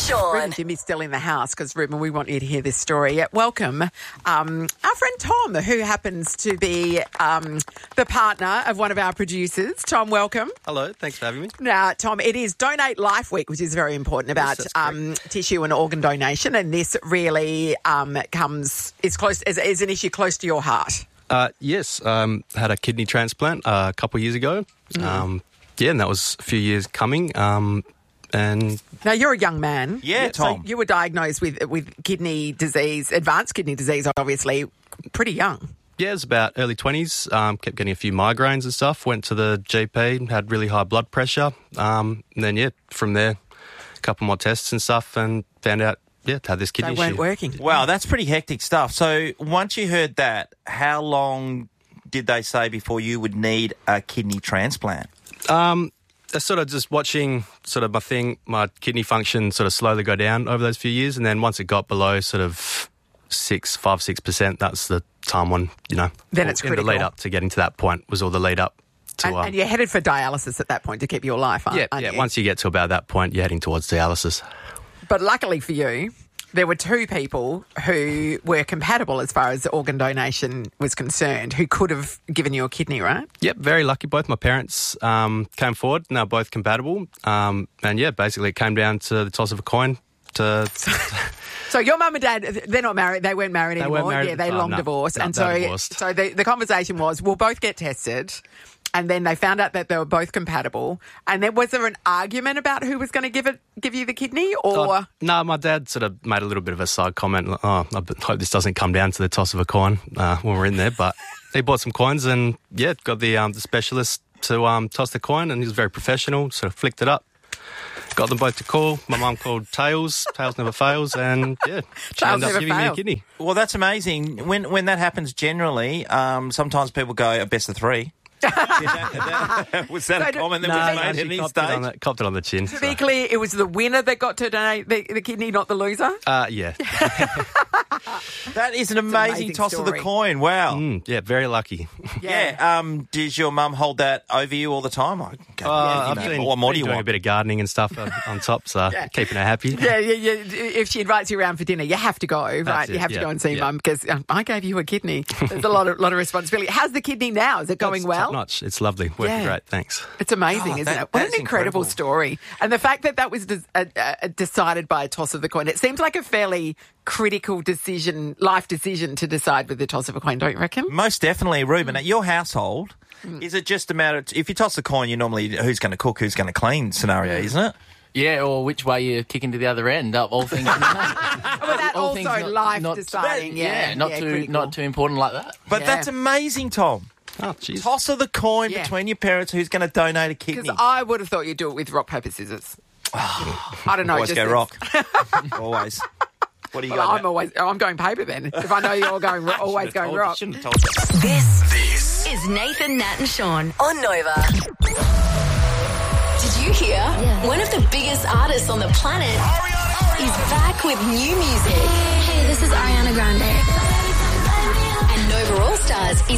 Sean. Ruben and Jimmy's still in the house because, Ruben, we want you to hear this story. Welcome. Our friend Tom, who happens to be the partner of one of our producers. Tom, welcome. Hello, thanks for having me. Now, Tom, it is Donate Life Week, which is very important about tissue and organ donation, and this really is an issue close to your heart. Yes, had a kidney transplant a couple of years ago. And that was a few years coming. And now you're a young man. Yeah, Tom. So you were diagnosed with kidney disease, advanced kidney disease, obviously, pretty young. Yeah, it was about early 20s. Kept getting a few migraines and stuff. Went to the GP, had really high blood pressure. And then, from there, a couple more tests and stuff, and found out, to have this kidney issue. They weren't working. Wow, that's pretty hectic stuff. So once you heard that, how long did they say before you would need a kidney transplant? Sort of just watching my kidney function sort of slowly go down over those few years, and then once it got below sort of 6%, that's the time when, then it's critical. The lead up to getting to that point was all the lead up to... And you're headed for dialysis at that point to keep your life, aren't you? Once you get to about that point, you're heading towards dialysis. But luckily for you, there were two people who were compatible as far as organ donation was concerned who could have given you a kidney, right? Yep, very lucky. Both my parents came forward and they're both compatible. Basically it came down to the toss of a coin to... So your mum and dad, they're not married. They weren't married anymore. Weren't married they long divorced. No, and divorced. So the conversation was, we'll both get tested. And then they found out that they were both compatible. And then was there an argument about who was going to give you the kidney, or? No, my dad sort of made a little bit of a side comment. I hope this doesn't come down to the toss of a coin when we're in there. But he bought some coins and got the specialist to toss the coin, and he was very professional. Sort of flicked it up. Got them both to call. My mum called Tails. Tails never fails, and she ended up giving me a kidney. Well, that's amazing. When that happens, generally, sometimes people go a best of three. Was that a comment that was made at any stage? Copped it on the chin. To be clear, it was the winner that got to donate the kidney, not the loser? Yeah. That is an amazing toss story. of the coin. Wow. Very lucky. Yeah. Does your mum hold that over you all the time? I've been doing a bit of gardening and stuff on top, so keeping her happy. Yeah. If she invites you around for dinner, you have to go, right? You have to go and see Mum because I gave you a kidney. There's a lot of responsibility. How's the kidney now? Is it going well? Top-notch. It's lovely. Working great. Thanks. It's amazing, isn't it? What an incredible story. And the fact that was decided by a toss of the coin. It seems like a fairly critical life decision to decide with the toss of a coin, don't you reckon? Most definitely, Ruben. At your household, is it just a matter of, if you toss the coin, you normally who's going to cook, who's going to clean scenario, isn't it? Yeah, or which way you're kicking to the other end. All things. Well, that all also life deciding. Not too important like that. But that's amazing, Tom. Oh, jeez. Toss of the coin between your parents who's going to donate a kidney. Because I would have thought you'd do it with rock, paper, scissors. I don't know. Always go rock. Always. What do you got? I'm going paper then. If I know you're going always going rock. Shouldn't have told you. This is Nathan, Nat and Sean on Nova. Did you hear? Yeah. One of the biggest artists on the planet is back with new music. Hey, this is Ariana Grande. And Nova All Stars is